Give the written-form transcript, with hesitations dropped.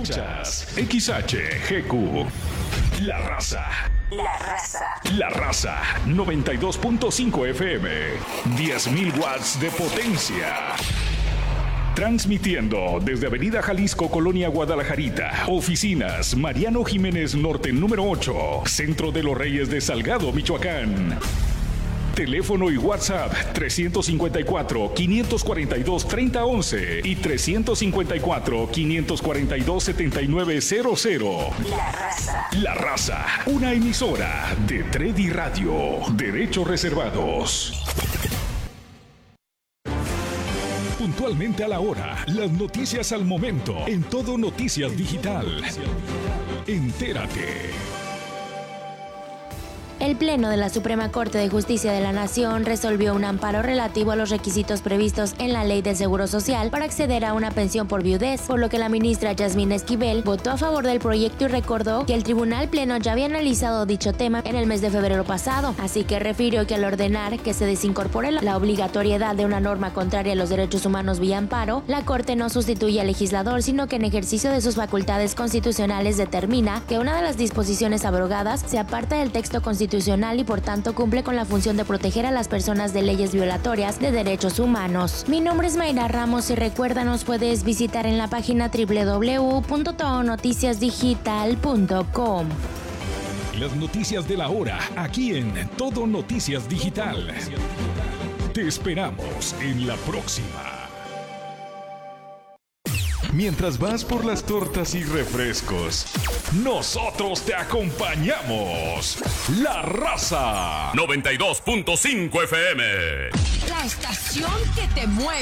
Escuchas XHGQ. La Raza. La Raza. La Raza 92.5 FM. 10.000 watts de potencia. Transmitiendo desde Avenida Jalisco, Colonia Guadalajarita. Oficinas Mariano Jiménez Norte número 8. Centro de los Reyes de Salgado, Michoacán. Teléfono y WhatsApp 354-542-3011 y 354-542-7900. La Raza. La Raza, una emisora de Tredi Radio. Derechos reservados. Puntualmente a la hora, las noticias al momento, en Todo Noticias Digital. Entérate. El Pleno de la Suprema Corte de Justicia de la Nación resolvió un amparo relativo a los requisitos previstos en la Ley del Seguro Social para acceder a una pensión por viudez, por lo que la ministra Yasmín Esquivel votó a favor del proyecto y recordó que el Tribunal Pleno ya había analizado dicho tema en el mes de febrero pasado, así que refirió que al ordenar que se desincorpore la obligatoriedad de una norma contraria a los derechos humanos vía amparo, la Corte no sustituye al legislador, sino que en ejercicio de sus facultades constitucionales determina que una de las disposiciones abrogadas se aparta del texto constitucional y por tanto cumple con la función de proteger a las personas de leyes violatorias de derechos humanos. Mi nombre es Mayra Ramos y recuerda, nos puedes visitar en la página www.todonoticiasdigital.com. Las noticias de la hora, aquí en Todo Noticias Digital. Te esperamos en la próxima. Mientras vas por las tortas y refrescos, nosotros te acompañamos. La Raza 92.5 FM. La estación que te mueve.